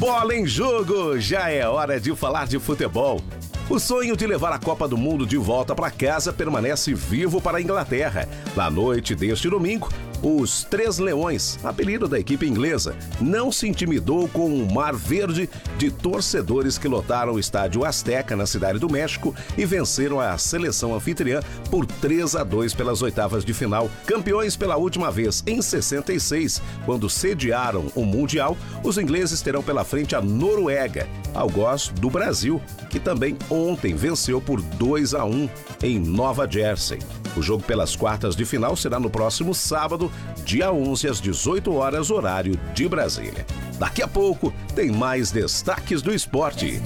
Bola em jogo! Já é hora de falar de futebol. O sonho de levar a Copa do Mundo de volta para casa permanece vivo para a Inglaterra. Na noite deste domingo, os Três Leões, apelido da equipe inglesa, não se intimidou com um mar verde de torcedores que lotaram o estádio Azteca na Cidade do México e venceram a seleção anfitriã por 3-2 pelas oitavas de final. Campeões pela última vez em 66, quando sediaram o Mundial, os ingleses terão pela frente a Noruega, algoz do Brasil, que também ontem venceu por 2-1 em Nova Jersey. O jogo pelas quartas de final será no próximo sábado, dia 11, às 18 horas, horário de Brasília. Daqui a pouco tem mais destaques do esporte.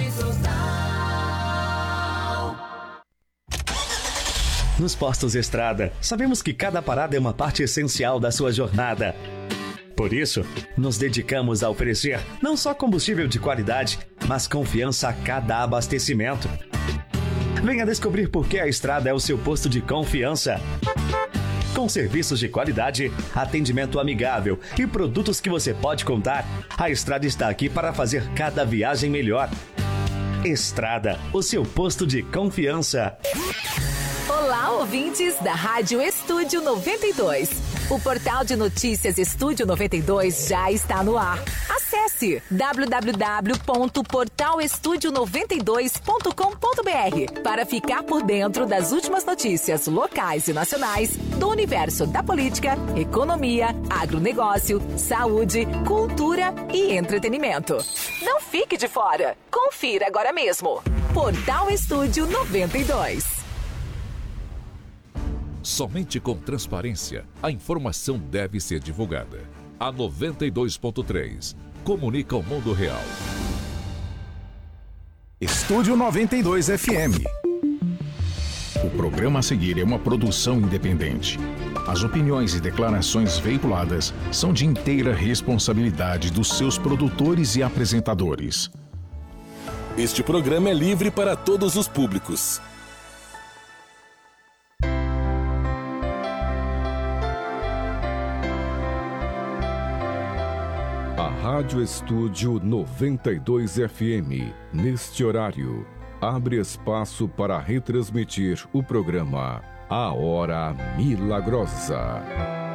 Nos postos Estrada, sabemos que cada parada é uma parte essencial da sua jornada. Por isso, nos dedicamos a oferecer não só combustível de qualidade, mas confiança a cada abastecimento. Venha descobrir por que a Estrada é o seu posto de confiança. Com serviços de qualidade, atendimento amigável e produtos que você pode contar, a Estrada está aqui para fazer cada viagem melhor. Estrada, o seu posto de confiança. Olá, ouvintes da Rádio Estúdio 92. O portal de notícias Estúdio 92 já está no ar. Acesse www.portalestudio92.com.br para ficar por dentro das últimas notícias locais e nacionais do universo da política, economia, agronegócio, saúde, cultura e entretenimento. Não fique de fora. Confira agora mesmo. Portal Estúdio 92. Somente com transparência, a informação deve ser divulgada. A 92.3 comunica o mundo real. Estúdio 92 FM. O programa a seguir é uma produção independente. As opiniões e declarações veiculadas são de inteira responsabilidade dos seus produtores e apresentadores. Este programa é livre para todos os públicos. Rádio Estúdio 92 FM, neste horário, abre espaço para retransmitir o programa A Hora Milagrosa.